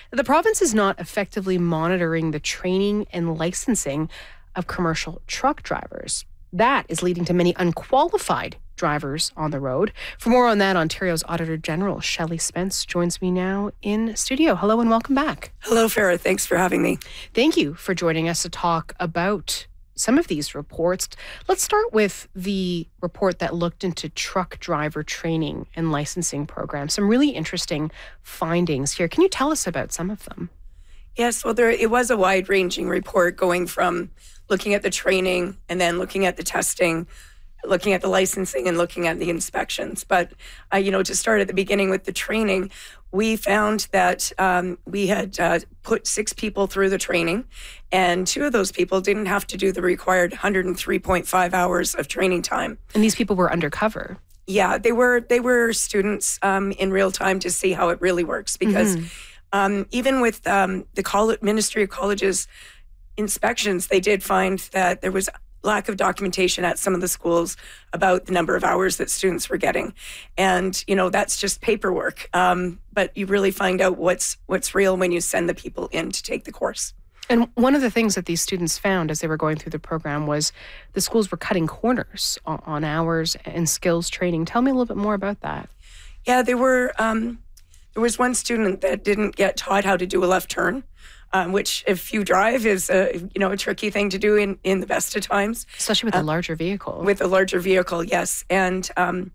The province is not effectively monitoring the training and licensing of commercial truck drivers. That is leading to many unqualified drivers on the road. For more on that, Ontario's Auditor General, Shelley Spence, joins me now in studio. Hello and welcome back. Hello, Farah. Thanks for having me. Thank you for joining us to talk about some of these reports. Let's start with the report that looked into truck driver training and licensing programs. Some really interesting findings here. Can you tell us about some of them? Yes, well, it was a wide-ranging report going from looking at the training and then looking at the testing, looking at the licensing and looking at the inspections. But, to start at the beginning with the training, we found that we had put 6 people through the training, and 2 of those people didn't have to do the required 103.5 hours of training time. And these people were undercover. Yeah, they were students in real time to see how it really works, because even with the Ministry of Colleges inspections, they did find that there was lack of documentation at some of the schools about the number of hours that students were getting. And, that's just paperwork. But you really find out what's real when you send the people in to take the course. And one of the things that these students found as they were going through the program was the schools were cutting corners on hours and skills training. Tell me a little bit more about that. Yeah, there was one student that didn't get taught how to do a left turn. Which, if you drive, is a tricky thing to do in the best of times, especially with a larger vehicle. With a larger vehicle, yes, and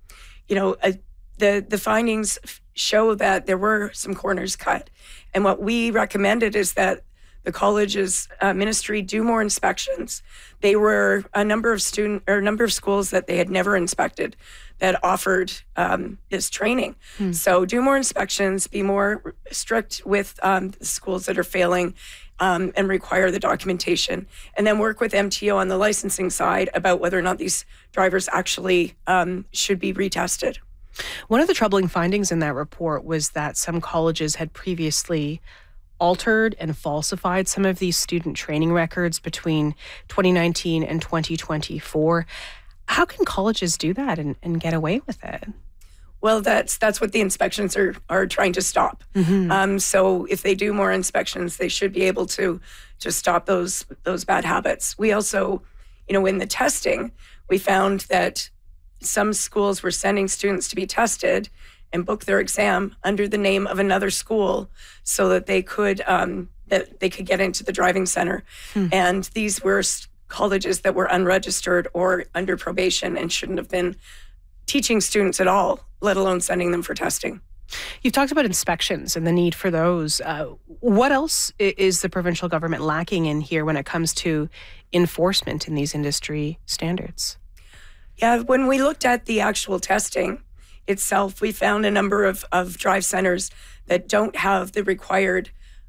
the findings show that there were some corners cut, and what we recommended is that the college's ministry do more inspections. They were a number of schools that they had never inspected that offered this training. So do more inspections, be more strict with the schools that are failing, and require the documentation. And then work with MTO on the licensing side about whether or not these drivers actually should be retested. One of the troubling findings in that report was that some colleges had previously altered and falsified some of these student training records between 2019 and 2024. How can colleges do that and get away with it? Well, that's what the inspections are trying to stop. So if they do more inspections, they should be able to just stop those bad habits. We also, in the testing, we found that some schools were sending students to be tested and book their exam under the name of another school so that they could get into the driving center. And these were colleges that were unregistered or under probation and shouldn't have been teaching students at all, let alone sending them for testing. You've talked about inspections and the need for those. What else is the provincial government lacking in here when it comes to enforcement in these industry standards? Yeah, when we looked at the actual testing itself, we found a number of drive centers that don't have the required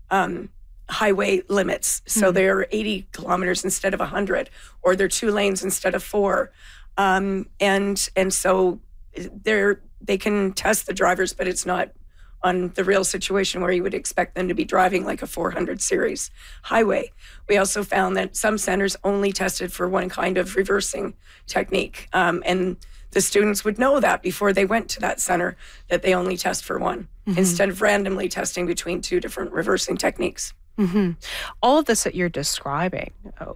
highway limits. So they're 80 kilometers instead of 100, or they're 2 lanes instead of 4. And so they can test the drivers, but it's not on the real situation where you would expect them to be driving like a 400 series highway. We also found that some centers only tested for one kind of reversing technique. And the students would know that before they went to that center, that they only test for one, instead of randomly testing between 2 different reversing techniques. All of this that you're describing,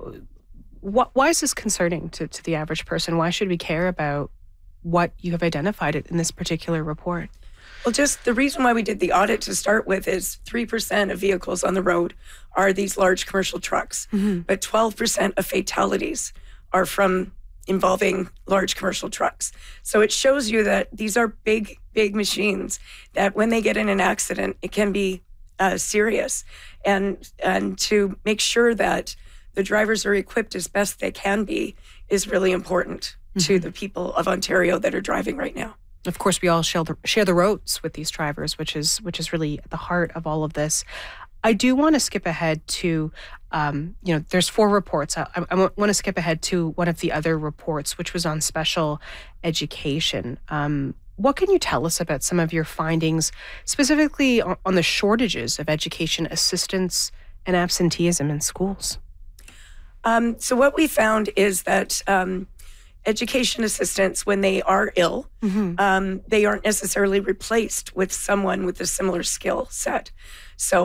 why is this concerning to the average person? Why should we care about what you have identified in this particular report? Well, just the reason why we did the audit to start with is 3% of vehicles on the road are these large commercial trucks, but 12% of fatalities are from involving large commercial trucks. So it shows you that these are big machines that when they get in an accident, it can be serious. And to make sure that the drivers are equipped as best they can be is really important to the people of Ontario that are driving right now. Of course, we all share the roads with these drivers, which is really at the heart of all of this. I do want to skip ahead to, there's 4 reports. I want to skip ahead to one of the other reports, which was on special education. What can you tell us about some of your findings, specifically on the shortages of education assistance and absenteeism in schools? So what we found is that education assistants, when they are ill, they aren't necessarily replaced with someone with a similar skill set. So